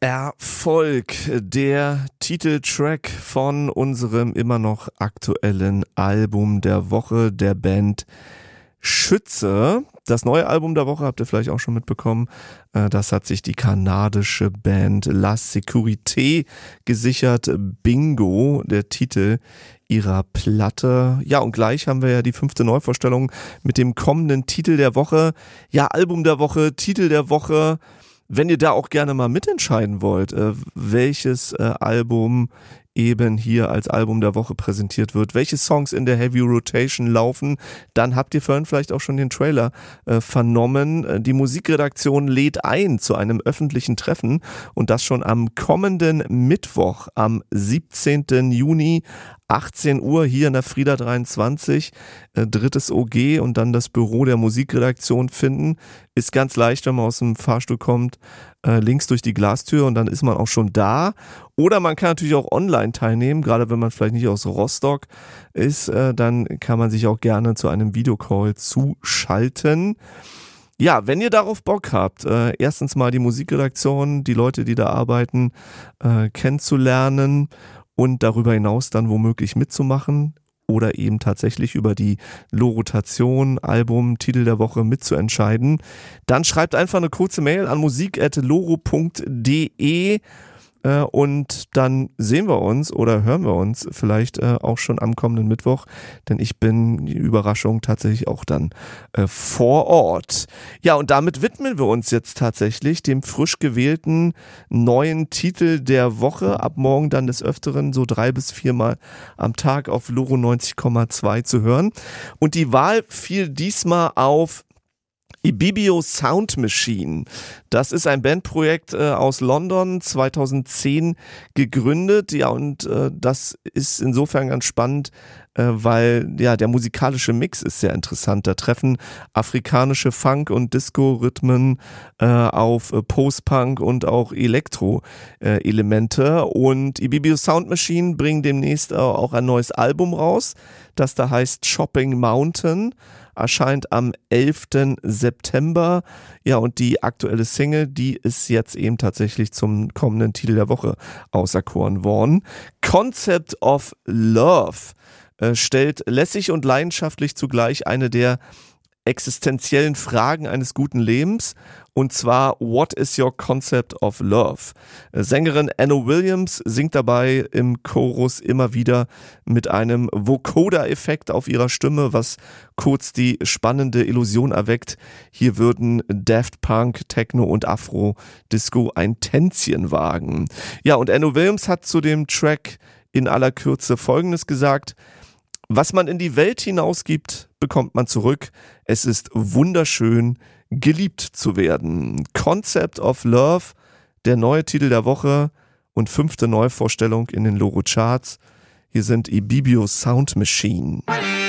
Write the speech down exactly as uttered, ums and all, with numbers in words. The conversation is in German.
Erfolg, der Titeltrack von unserem immer noch aktuellen Album der Woche der Band Schütze. Das neue Album der Woche habt ihr vielleicht auch schon mitbekommen. Das hat sich die kanadische Band La Sécurité gesichert. Bingo, der Titel ihrer Platte. Ja, und gleich haben wir ja die fünfte Neuvorstellung mit dem kommenden Titel der Woche. Ja, Album der Woche, Titel der Woche. Wenn ihr da auch gerne mal mitentscheiden wollt, äh, welches äh, Album eben hier als Album der Woche präsentiert wird, welche Songs in der Heavy Rotation laufen, dann habt ihr vorhin vielleicht auch schon den Trailer äh, vernommen. Die Musikredaktion lädt ein zu einem öffentlichen Treffen und das schon am kommenden Mittwoch, am siebzehnten Juni, achtzehn Uhr hier in der Frieda dreiundzwanzig, äh, drittes O G und dann das Büro der Musikredaktion finden. Ist ganz leicht, wenn man aus dem Fahrstuhl kommt, äh, links durch die Glastür und dann ist man auch schon da. Oder man kann natürlich auch online teilnehmen, gerade wenn man vielleicht nicht aus Rostock ist, äh, dann kann man sich auch gerne zu einem Videocall zuschalten. Ja, wenn ihr darauf Bock habt, äh, erstens mal die Musikredaktion, die Leute, die da arbeiten, äh, kennenzulernen und darüber hinaus dann womöglich mitzumachen oder eben tatsächlich über die Lo-Rotation, Album, Titel der Woche mitzuentscheiden, dann schreibt einfach eine kurze Mail an musik at loro punkt de äh, und dann sehen wir uns oder hören wir uns vielleicht äh, auch schon am kommenden Mittwoch, denn ich bin, die Überraschung, tatsächlich auch dann äh, vor Ort. Ja, und damit widmen wir uns jetzt tatsächlich dem frisch gewählten neuen Titel der Woche. Ab morgen dann des Öfteren so drei bis viermal am Tag auf Loro neunzig Komma zwei zu hören. Und die Wahl fiel diesmal auf Ibibio Sound Machine. Das ist ein Bandprojekt äh, aus London, zweitausendzehn gegründet. Ja, und äh, das ist insofern ganz spannend, äh, weil ja der musikalische Mix ist sehr interessant. Da treffen afrikanische Funk- und Disco-Rhythmen äh, auf äh, Post-Punk und auch Elektro-Elemente. Äh, und Ibibio Sound Machine bringen demnächst äh, auch ein neues Album raus, das da heißt Chopping Mountain. Erscheint am elften September. Ja, und die aktuelle Single, die ist jetzt eben tatsächlich zum kommenden Titel der Woche auserkoren worden. Concept of Love äh, stellt lässig und leidenschaftlich zugleich eine der existenziellen Fragen eines guten Lebens, und zwar: What is your concept of love? Sängerin Anno Williams singt dabei im Chorus immer wieder mit einem Vocoder-Effekt auf ihrer Stimme, was kurz die spannende Illusion erweckt, hier würden Daft Punk, Techno und Afro-Disco ein Tänzchen wagen. Ja, und Anno Williams hat zu dem Track in aller Kürze Folgendes gesagt: Was man in die Welt hinausgibt, bekommt man zurück. Es ist wunderschön, geliebt zu werden. Concept of Love, der neue Titel der Woche und fünfte Neuvorstellung in den Loro Charts. Hier sind Ibibio Sound Machine.